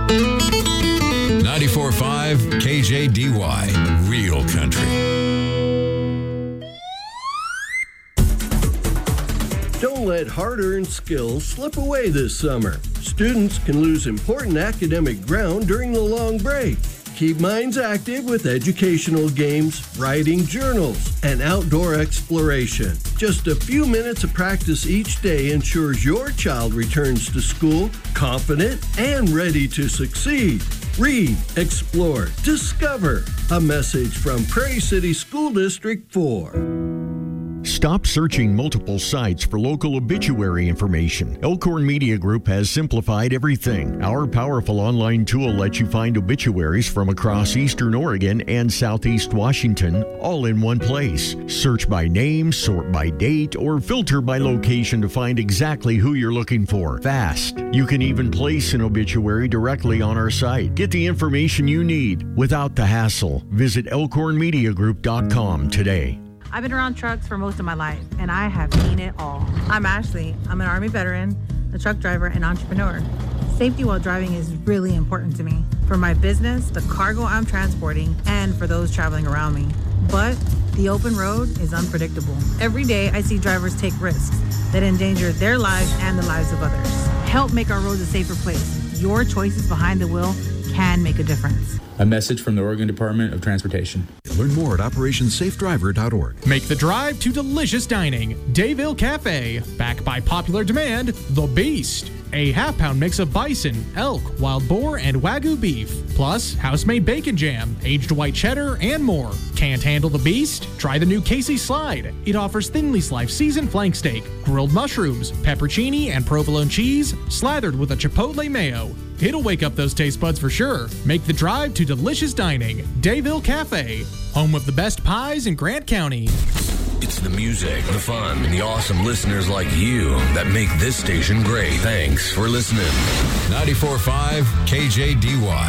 94.5 KJDY, Real Country. Don't let hard-earned skills slip away this summer. Students can lose important academic ground during the long break. Keep minds active with educational games, writing journals, and outdoor exploration. Just a few minutes of practice each day ensures your child returns to school confident and ready to succeed. Read, explore, discover. A message from Prairie City School District 4. Stop searching multiple sites for local obituary information. Elkhorn Media Group has simplified everything. Our powerful online tool lets you find obituaries from across Eastern Oregon and Southeast Washington, all in one place. Search by name, sort by date, or filter by location to find exactly who you're looking for. Fast. You can even place an obituary directly on our site. Get the information you need without the hassle. Visit elkhornmediagroup.com today. I've been around trucks for most of my life, and I have seen it all. I'm Ashley. I'm an Army veteran, a truck driver, and entrepreneur. Safety while driving is really important to me. For my business, the cargo I'm transporting, and for those traveling around me. But the open road is unpredictable. Every day, I see drivers take risks that endanger their lives and the lives of others. Help make our roads a safer place. Your choices behind the wheel can make a difference. A message from the Oregon Department of Transportation. Learn more at operationsafedriver.org. Make the drive to delicious dining. Dayville Cafe. Backed by popular demand, The Beast. A half-pound mix of bison, elk, wild boar, and Wagyu beef. Plus, house-made bacon jam, aged white cheddar, and more. Can't handle the beast? Try the new Casey Slide. It offers thinly sliced seasoned flank steak, grilled mushrooms, peppercini, and provolone cheese, slathered with a chipotle mayo. It'll wake up those taste buds for sure. Make the drive to delicious dining. Dayville Cafe, home of the best pies in Grant County. It's the music, the fun, and the awesome listeners like you that make this station great. Thanks for listening. 94.5 KJDY.